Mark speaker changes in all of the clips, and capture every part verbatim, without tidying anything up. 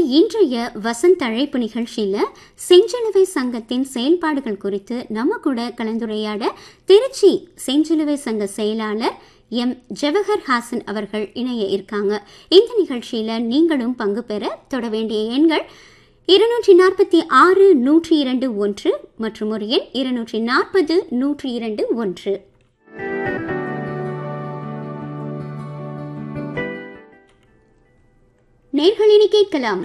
Speaker 1: இன்றைய வசந்த் அழைப்பு நிகழ்ச்சியில செஞ்சிலுவை சங்கத்தின் செயல்பாடுகள் குறித்து நம்ம கூட கலந்துரையாட திருச்சி செஞ்சிலுவை சங்க செயலாளர் எம் ஜவஹர் ஹாசன் அவர்கள் இணைய இருக்காங்க. இந்த நிகழ்ச்சியில நீங்களும் பங்கு பெற தொட வேண்டிய எண்கள் இருநூற்றி நாற்பத்தி ஆறு நூற்றி இரண்டு ஒன்று மற்றும் ஒரு எண் இருநூற்றி நாற்பது நூற்றி இரண்டு ஒன்று. நேர்களினி கேட்கலாம்.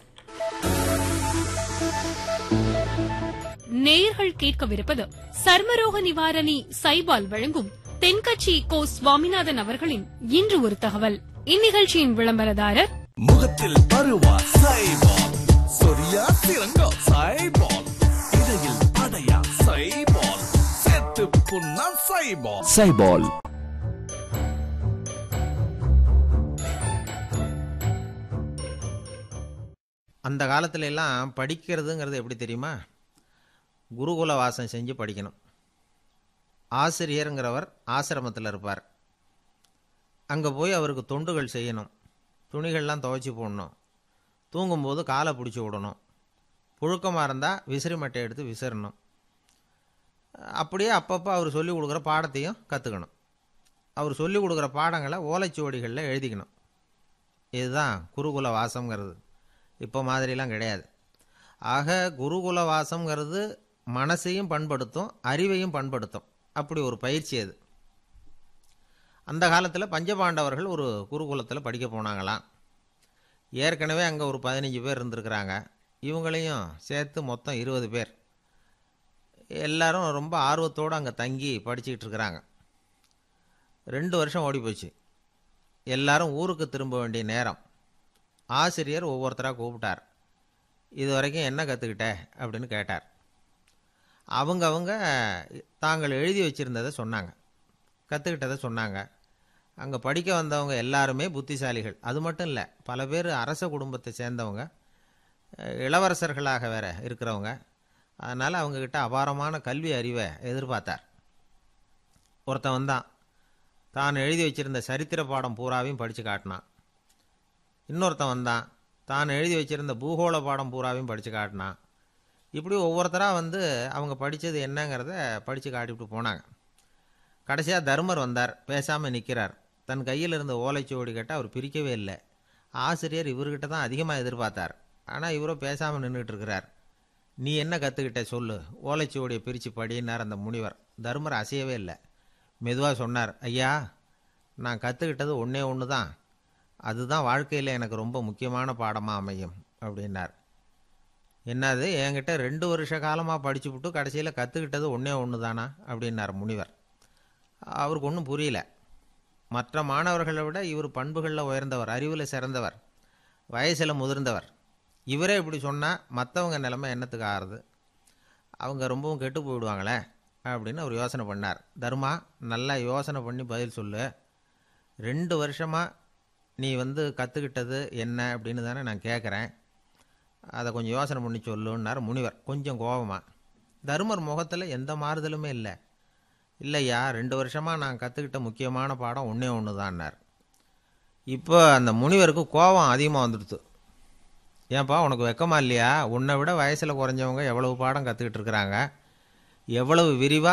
Speaker 2: நேயர்கள் கேட்கவிருப்பது சர்மரோக நிவாரணி சைபால் வழங்கும் தென்கட்சி கோ சுவாமிநாதன் அவர்களின் இன்று ஒரு தகவல். இந்நிகழ்ச்சியின் விளம்பரதாரர்
Speaker 3: முகத்தில் பருவா சைபால், சொரியா சிறங்கா சைபால், இடையில் அடையா சைபால், செத்து புண்ணா சைபால். சைபால்
Speaker 4: அந்த காலத்துல எல்லாம் படிக்கிறதுங்கிறது எப்படி தெரியுமா? குருகுல வாசம் செஞ்சு படிக்கணும். ஆசிரியருங்கிறவர் ஆசிரமத்தில் இருப்பார். அங்கே போய் அவருக்கு தொண்டுகள் செய்யணும். துணிகள்லாம் துவைச்சி போடணும். தூங்கும்போது காலை பிடிச்சி விடணும். புழுக்கமாக இருந்தால் விசிறி மட்டை எடுத்து விசிறணும். அப்படியே அப்பப்போ அவர் சொல்லிக் கொடுக்குற பாடத்தையும் கற்றுக்கணும். அவர் சொல்லிக் கொடுக்குற பாடங்களை ஓலைச்சுவடிகளில் எழுதிக்கணும். இதுதான் குருகுல வாசம்ங்கிறது. இப்போ மாதிரிலாம் கிடையாது. ஆக குருகுல வாசம்ங்கிறது மனசையும் பண்படுத்தும், அறிவையும் பண்படுத்தும். அப்படி ஒரு பயிற்சி அது. அந்த காலத்தில் பஞ்சபாண்டவர்கள் ஒரு குருகுலத்தில் படிக்க போனாங்களாம். ஏற்கனவே அங்கே ஒரு பதினஞ்சு பேர் இருந்திருக்கிறாங்க. இவங்களையும் சேர்த்து மொத்தம் இருபது பேர். எல்லாரும் ரொம்ப ஆர்வத்தோடு அங்கே தங்கி படிச்சுக்கிட்டு இருக்கிறாங்க. ரெண்டு வருஷம் ஓடி போச்சு. எல்லாரும் ஊருக்கு திரும்ப வேண்டிய நேரம். ஆசிரியர் ஒவ்வொருத்தராக கூப்பிட்டார். இது வரைக்கும் என்ன கற்றுக்கிட்ட அப்படின்னு கேட்டார். அவங்க அவங்க தாங்கள் எழுதி வச்சுருந்ததை சொன்னாங்க, கற்றுக்கிட்டதை சொன்னாங்க. அங்கே படிக்க வந்தவங்க எல்லாருமே புத்திசாலிகள். அது மட்டும் இல்லை, பல பேர் அரச குடும்பத்தை சேர்ந்தவங்க, இளவரசர்களாக வேற இருக்கிறவங்க. அதனால் அவங்கக்கிட்ட அபாரமான கல்வி அறிவை எதிர்பார்த்தார். ஒருத்தன் வந்தான். தான் எழுதி வச்சுருந்த சரித்திர பாடம் பூராவையும் படித்து காட்டினான். இன்னொருத்தன் வந்தான். தான் எழுதி வச்சுருந்த பூகோள பாடம் பூராவையும் படித்து காட்டினான். இப்படி ஒவ்வொருத்தராக வந்து அவங்க படித்தது என்னங்கிறத படித்து காட்டிவிட்டு போனாங்க. கடைசியாக தர்மர் வந்தார். பேசாமல் நிற்கிறார். தன் கையில் இருந்த ஓலைச்சுவடி கேட்டால் அவர் பிரிக்கவே இல்லை. ஆசிரியர் இவர்கிட்ட தான் அதிகமாக எதிர்பார்த்தார். ஆனால் இவரோ பேசாமல் நின்றுட்டு இருக்கிறார். நீ என்ன கற்றுக்கிட்ட சொல்லு, ஓலைச்சுவடியை பிரித்து படினார் அந்த முனிவர். தர்மர் அசையவே இல்லை. மெதுவாக சொன்னார், ஐயா, நான் கற்றுக்கிட்டது ஒன்றே ஒன்று தான். அதுதான் வாழ்க்கையில் எனக்கு ரொம்ப முக்கியமான பாடமாக அமையும் அப்படின்னார். என்னது, என்கிட்ட ரெண்டு வருஷ காலமாக படிச்சுவிட்டு கடைசியில் கற்றுக்கிட்டது ஒன்றே ஒன்று தானா அப்படின்னார் முனிவர். அவருக்கு ஒன்றும் புரியல. மற்ற மாணவர்களை விட இவர் பண்புகளில் உயர்ந்தவர், அறிவில் சிறந்தவர், வயசில் முதிர்ந்தவர். இவரே இப்படி சொன்னால் மற்றவங்க நிலைமை என்னத்துக்கு ஆறுது? அவங்க ரொம்பவும் கெட்டு போயிடுவாங்களே அப்படின்னு அவர் யோசனை பண்ணார். தர்மா, நல்லா யோசனை பண்ணி பதில் சொல்லு. ரெண்டு வருஷமாக நீ வந்து கற்றுக்கிட்டது என்ன அப்படின்னு தானே நான் கேட்குறேன். அதை கொஞ்சம் யோசனை பண்ணி சொல்லுன்னார் முனிவர் கொஞ்சம் கோபமாக. தர்மர் முகத்தில் எந்த மாறுதலுமே இல்லை. இல்லையா, ரெண்டு வருஷமாக நான் கற்றுக்கிட்ட முக்கியமான பாடம் ஒன்றே ஒன்று தான்னார். இப்போ அந்த முனிவருக்கு கோபம் அதிகமாக வந்துடுது. ஏன்பா, உனக்கு வெக்கமா இல்லையா? உன்னை விட வயசில் குறைஞ்சவங்க எவ்வளவு பாடம் கற்றுக்கிட்டு இருக்கிறாங்க, எவ்வளவு விரிவாக